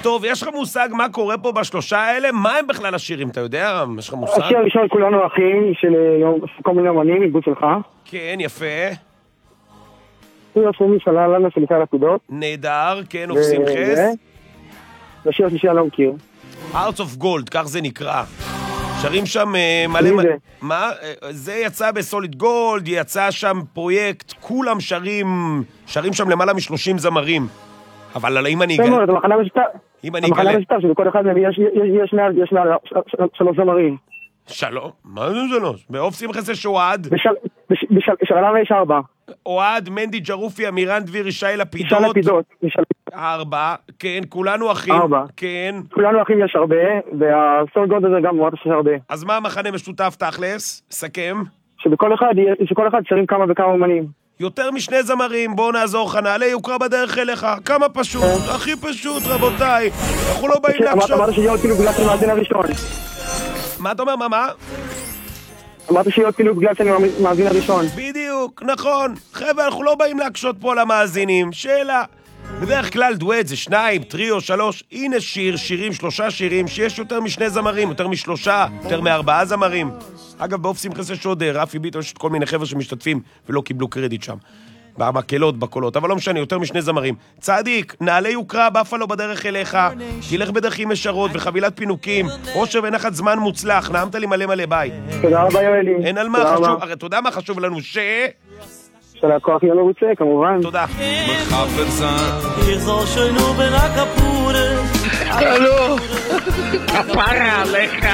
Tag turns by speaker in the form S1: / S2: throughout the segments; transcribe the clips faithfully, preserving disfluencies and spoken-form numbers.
S1: טוב, יש לך מושג מה קורה פה בשלושה האלה? מה הם בכלל השירים, אתה יודע? יש לך מושג?
S2: השיר הראשון כולנו אחים של כל מיני אמנים, עיבוד שלך.
S1: כן, יפה.
S2: שיר השני של לנו שנקרא לפידות.
S1: נהדר, כן, עופסים חס.
S2: והשיר השלישי אני לא מכיר.
S1: Hearts of Gold, כך זה נקרא. שרים שם מלא מלא... מה? זה יצא בסוליד גולד, יצא שם פרויקט, כולם שרים, שרים שם למעלה משלושים זמרים. אבל אם אני אגלה...
S2: זאת אומרת, המחנה משותף.
S1: אם אני אגלה...
S2: המחנה משותף שבכל אחד מהם יש מעל שלוש זמרים.
S1: שלוש? מה זה שלוש? בעופסים חס יש אוהד.
S2: בשלם יש ארבע.
S1: אוהד, מנדי ג'רופי, אמירן דביר, ישי לפידות.
S2: ישי לפידות.
S1: ארבע, כן, כולנו אחים.
S2: ארבע.
S1: כן.
S2: כולנו אחים יש הרבה, והסול גוד הזה גם מועט יש הרבה.
S1: אז מה המחנה משותף תכלס? סכם.
S2: שבכל אחד, שכל אחד שרים כמה וכמה אומנים.
S1: יותר משני זמרים, בואו נעזור לך, נעלה יוקרה בדרך אליך. כמה פשוט, הכי פשוט, רבותיי. אנחנו לא באים להקשור.
S2: אמרת שיהיה עוד כאילו בגלל שאני מאזין הראשון.
S1: מה אתה אומר, מה, מה?
S2: אמרת שיהיה עוד כאילו בגלל שאני מאזין הראשון.
S1: בדיוק, נכון. חבר'ה, אנחנו לא באים להקשות פה על המאזינים. שאלה. בדרך כלל דואט זה שניים, טריו, שלוש. הנה שיר, שירים, שלושה שירים, שיש יותר משני זמרים, יותר משלושה, יותר מארבעה זמרים. אגב, בעופסים חס יש עוד רפי ביטון, יש כל מיני חבר'ה שמשתתפים ולא קיבלו קרדיט שם. במקהלות, בקולות, אבל לא משנה, יותר משני זמרים. צדיק, נעלה יוקרה, בפלו בדרך אליך, תלך בדרכים ישרות וחבילת פינוקים, אושר ונחת זמן מוצלח, נעמת לי מלא מלא ביי.
S2: תודה רבה יואלי.
S1: אין על מה חשוב, הרי אתה יודע מה חשוב לנו, ש...
S2: שהלקוח יהיה מרוצה, כמובן.
S1: תודה.
S3: קלו, כפרה עליך.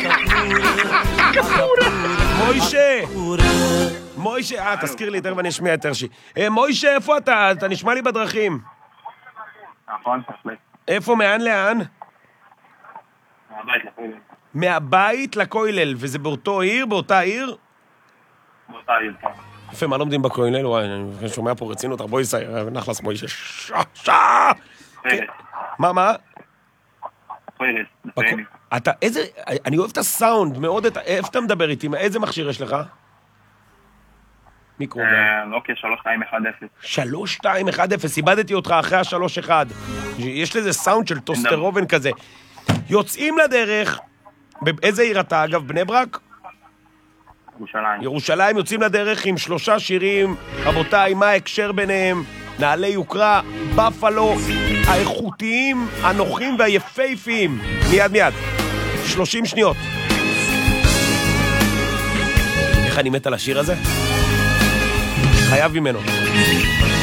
S1: מוישה. מוישה, אה, תזכיר לי, תכף אני אשמיע את הרשי. מוישה, איפה אתה? אתה נשמע לי בדרכים.
S4: נכון, תכל'ה.
S1: איפה, מאן לאן?
S4: מהבית לכוילל.
S1: מהבית לכוילל, וזה באותו עיר, באותה עיר?
S4: באותה עיר, כן.
S1: יפה, מה לומדים בכוילל? וואי, אני שומע פה רצינות, רבוי סי, נחלס מוישה. שעה, שעה! מה, מה?
S4: כוילל, בפעמים.
S1: אתה, איזה, אני אוהב את הסאונד, מאוד, איפה אתה מדבר איתי? איזה מכשיר יש לך? מיקרו.
S4: אוקיי, שלוש שתיים אחד אפס.
S1: שלוש שתיים אחד אפס, איבדתי אותך אחרי ה-שלוש אחד. יש לזה סאונד של טוסטרובן כזה. יוצאים לדרך, באיזה עיר אתה אגב? בני ברק?
S4: ירושלים.
S1: ירושלים יוצאים לדרך עם שלושה שירים, רבותיי, מה ההקשר ביניהם? נעלי יוקרה, בפלו, האיכותיים, הנוחים והיפהפיים. מיד מיד, שלושים שניות. איך אני מת על השיר הזה? חייב ממנו.